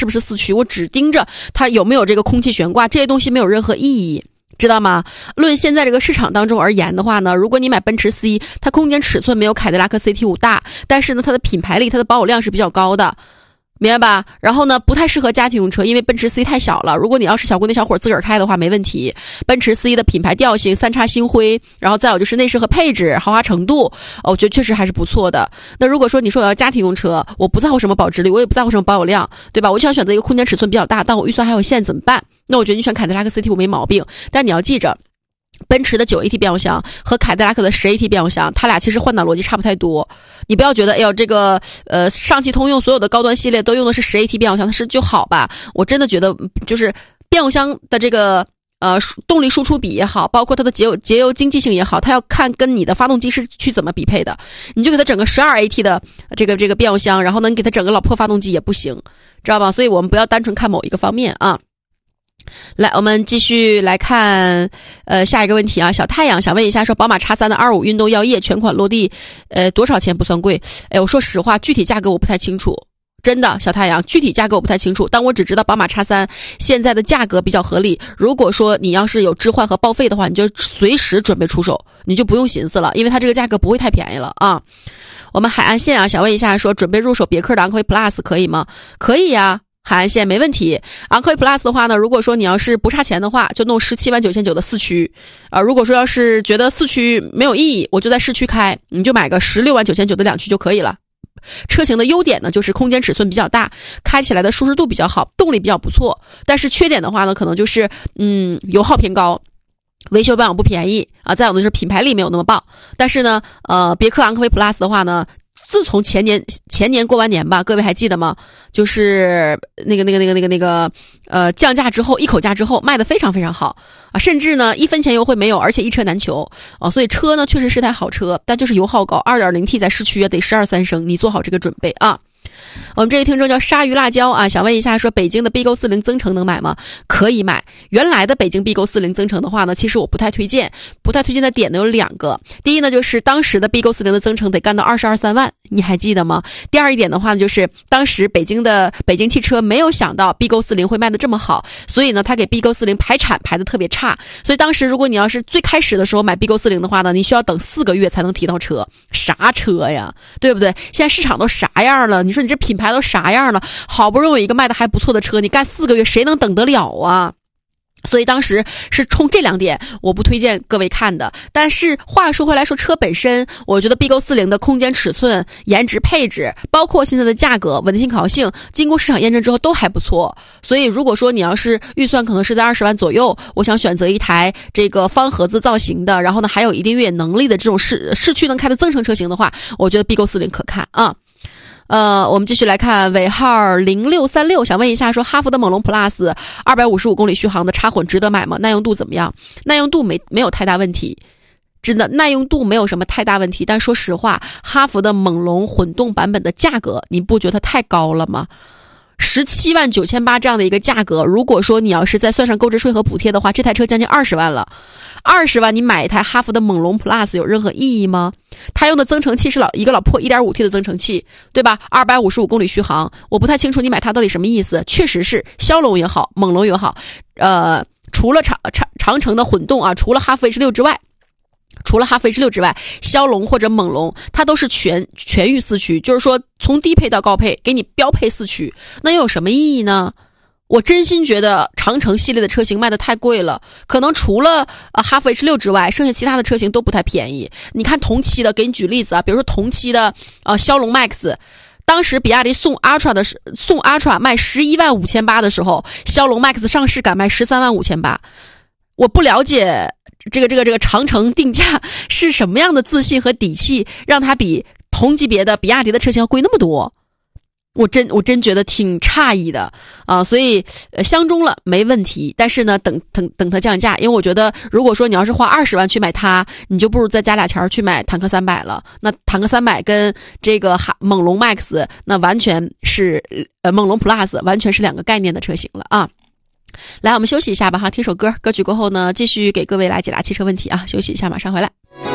是不是四驱，我只盯着它有没有这个空气悬挂，这些东西没有任何意义，知道吗？论现在这个市场当中而言的话呢，如果你买奔驰 C， 它空间尺寸没有凯迪拉克 CT5 大，但是呢它的品牌力，它的保有量是比较高的，明白吧？然后呢，不太适合家庭用车，因为奔驰 C 太小了。如果你要是小姑娘小伙自个儿开的话，没问题。奔驰 C 的品牌调性、三叉星辉，然后再有就是内饰和配置、豪华程度，我觉得确实还是不错的。那如果说你说我要家庭用车，我不在乎什么保值率，我也不在乎什么保有量，对吧？我就想选择一个空间尺寸比较大，但我预算还有限怎么办？那我觉得你选凯迪拉克 CT5 没毛病，但你要记着。奔驰的 9AT 变速箱和凯迪拉克的 10AT 变速箱，它俩其实换挡逻辑差不太多。你不要觉得，哎呦，这个上汽通用所有的高端系列都用的是 10AT 变速箱，它是就好吧？我真的觉得，就是变速箱的这个动力输出比也好，包括它的节油经济性也好，它要看跟你的发动机是去怎么匹配的。你就给它整个 12AT 的这个变速箱，然后呢，你给它整个老破发动机也不行，知道吧？所以我们不要单纯看某一个方面啊。来，我们继续来看下一个问题啊。小太阳想问一下，说宝马 X3 的25运动耀夜全款落地多少钱不算贵？我说实话，具体价格我不太清楚，真的，小太阳，具体价格我不太清楚，但我只知道宝马 X3 现在的价格比较合理。如果说你要是有置换和报废的话，你就随时准备出手，你就不用寻思了，因为它这个价格不会太便宜了啊。我们海岸线啊，想问一下，说准备入手别克的昂科威 Plus 可以吗？可以呀。海岸线没问题。昂科威 Plus 的话呢，如果说你要是不差钱的话，就弄17.999万的四驱如果说要是觉得四驱没有意义，我就在市区开，你就买个16.999万的两驱就可以了。车型的优点呢，就是空间尺寸比较大，开起来的舒适度比较好，动力比较不错。但是缺点的话呢，可能就是油耗偏高，维修保养不便宜啊。再有的就是品牌力没有那么棒。但是呢，别克昂科威 Plus 的话呢，自从前年过完年吧，各位还记得吗？就是降价之后，一口价之后卖的非常非常好啊，甚至呢1分钱优惠没有，而且一车难求啊。所以车呢确实是台好车，但就是油耗高， 2.0T 在市区也得12.3升，你做好这个准备啊。我们这位听众叫鲨鱼辣椒啊，想问一下，说北京的 BQ40增程能买吗？可以买。原来的北京 BQ40增程的话呢，其实我不太推荐的点呢有2个。第一呢，就是当时的 BQ40的增程得干到22、23万，你还记得吗？第二一点的话呢，就是当时北京汽车没有想到 BQ40会卖得这么好，所以呢，他给 BQ40排产排得特别差。所以当时如果你要是最开始的时候买 BQ40的话呢，你需要等4个月才能提到车。啥车呀，对不对？现在市场都啥样了？你说你这品牌都啥样了？好不容易有一个卖的还不错的车，你干4个月，谁能等得了啊？所以当时是冲这2点，我不推荐各位看的。但是话说回来，说车本身，我觉得 BQ40的空间尺寸、颜值、配置，包括现在的价格、稳定性、可靠性，经过市场验证之后都还不错。所以如果说你要是预算可能是在20万左右，我想选择一台这个方盒子造型的，然后呢还有一定越野能力的这种市区能开的增程车型的话，我觉得 BQ40可看啊。我们继续来看尾号0636，想问一下，说哈弗的猛龙 Plus 255公里续航的插混值得买吗？耐用度怎么样？耐用度没有太大问题，真的耐用度没有什么太大问题。但说实话，哈弗的猛龙混动版本的价格，你不觉得太高了吗？17.998万这样的一个价格，如果说你要是再算上购置税和补贴的话，这台车将近20万了。20万你买一台哈弗的猛龙 Plus 有任何意义吗？它用的增程器是一个老破 1.5T 的增程器，对吧？255公里续航，我不太清楚你买它到底什么意思。确实是骁龙也好，猛龙也好，除了长城的混动啊，除了哈弗 H6 之外，骁龙或者猛龙它都是全域四驱，就是说从低配到高配给你标配四驱，那又有什么意义呢？我真心觉得长城系列的车型卖得太贵了，可能除了哈弗 H6 之外，剩下其他的车型都不太便宜。你看同期的，给你举例子啊，比如说同期的骁龙 Max， 当时比亚迪送 Ultra 卖11.58万的时候，骁龙 Max 上市敢卖13.58万。我不了解这个长城定价是什么样的自信和底气，让它比同级别的比亚迪的车型要贵那么多。我真觉得挺诧异的啊，所以相中了没问题，但是呢，等它降价，因为我觉得如果说你要是花20万去买它，你就不如再加俩钱去买坦克300了。那坦克300跟这个猛龙 Max 那完全是猛龙 Plus 完全是2个概念的车型了啊。来，我们休息一下吧哈，听首歌，歌曲过后呢，继续给各位来解答汽车问题啊，休息一下，马上回来。